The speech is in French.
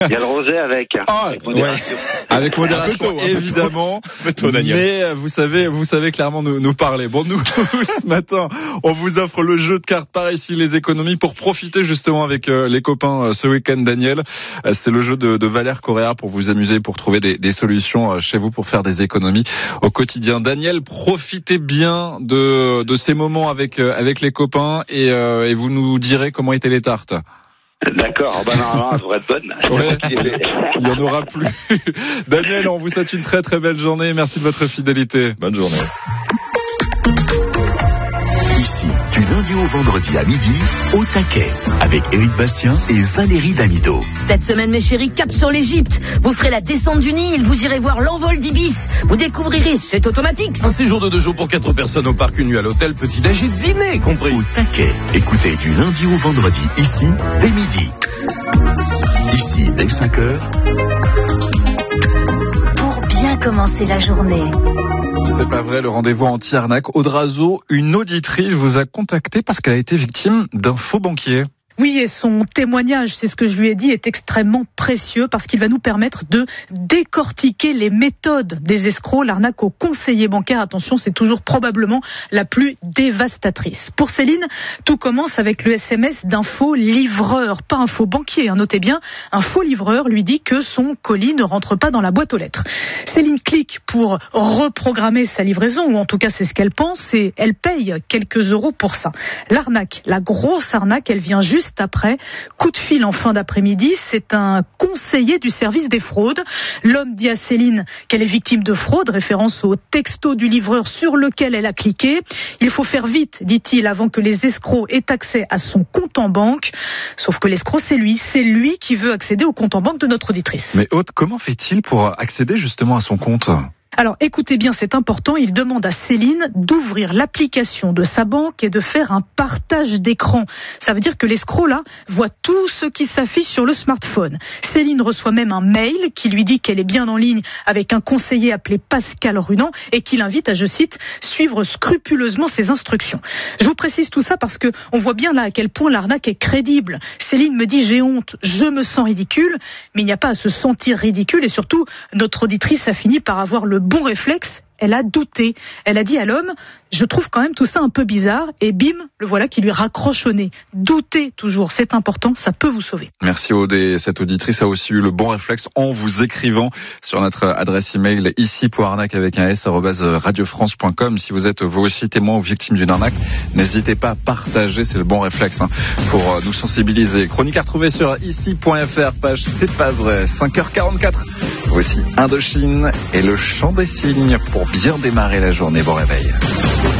Il y a le rosé avec. Avec modération. Ouais. Avec modération, évidemment. Mais vous savez clairement nous parler. Bon, nous, ce matin, on vous offre le jeu de cartes par ici, les économies, pour profiter justement avec les copains ce week-end, Daniel. C'est le jeu de Valère Correa pour vous amuser, pour trouver des solutions chez vous pour faire des économies au quotidien. Daniel, profitez bien de ces moments avec les copains et vous nous direz comment étaient les tartes. D'accord, normalement, ça devrait être bonne. Ouais, il n'y en aura plus. Daniel, on vous souhaite une très très belle journée. Merci de votre fidélité. Bonne journée. Ici, du lundi au vendredi à midi, au taquet, avec Éric Bastien et Valérie Damido. Cette semaine, mes chéris, cap sur l'Égypte. Vous ferez la descente du Nil, vous irez voir l'envol d'Ibis. Vous découvrirez, c'est automatique. Un séjour de 2 jours pour 4 personnes au parc, une nuit à l'hôtel, petit-déj et dîner compris. Au taquet, écoutez du lundi au vendredi, ici, dès midi. Ici, dès 5h. Pour bien commencer la journée. C'est pas vrai, le rendez-vous anti-arnaque. Audrazo, une auditrice vous a contacté parce qu'elle a été victime d'un faux banquier. Oui, et son témoignage, c'est ce que je lui ai dit, est extrêmement précieux parce qu'il va nous permettre de décortiquer les méthodes des escrocs. L'arnaque au conseiller bancaire, attention, c'est toujours probablement la plus dévastatrice. Pour Céline, tout commence avec le SMS d'un faux livreur, pas un faux banquier, hein, notez bien. Un faux livreur lui dit que son colis ne rentre pas dans la boîte aux lettres. Céline clique pour reprogrammer sa livraison, ou en tout cas c'est ce qu'elle pense, et elle paye quelques euros pour ça. L'arnaque, la grosse arnaque, elle vient juste après. Coup de fil en fin d'après-midi, c'est un conseiller du service des fraudes. L'homme dit à Céline qu'elle est victime de fraude, référence au texto du livreur sur lequel elle a cliqué. Il faut faire vite, dit-il, avant que les escrocs aient accès à son compte en banque. Sauf que l'escroc, c'est lui qui veut accéder au compte en banque de notre auditrice. Mais Aude, comment fait-il pour accéder justement à son compte ? Alors écoutez bien, c'est important, il demande à Céline d'ouvrir l'application de sa banque et de faire un partage d'écran. Ça veut dire que l'escroc là voit tout ce qui s'affiche sur le smartphone. Céline reçoit même un mail qui lui dit qu'elle est bien en ligne avec un conseiller appelé Pascal Runand et qui l'invite à, je cite, suivre scrupuleusement ses instructions. Je vous précise tout ça parce que on voit bien là à quel point l'arnaque est crédible. Céline me dit j'ai honte, je me sens ridicule, mais il n'y a pas à se sentir ridicule et surtout notre auditrice a fini par avoir le bon réflexe, elle a douté. Elle a dit à l'homme, je trouve quand même tout ça un peu bizarre, et bim, le voilà qui lui raccroche au nez. Doutez toujours, c'est important, ça peut vous sauver. Merci Aude, et cette auditrice a aussi eu le bon réflexe en vous écrivant sur notre adresse email ici pour arnaque avec un s @radiofrance.com. Si vous êtes vous aussi témoin ou victime d'une arnaque, n'hésitez pas à partager, c'est le bon réflexe pour nous sensibiliser. Chronique à retrouver sur ici.fr, page C'est pas vrai, 5h44. Voici Indochine et le chant des cygnes pour bien démarrer la journée. Bon réveil.